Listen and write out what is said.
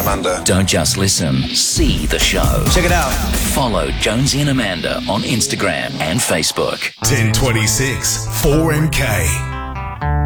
Amanda. Don't just listen, see the show. Check it out. Follow Jonesy and Amanda on Instagram and Facebook. 1026 4MK.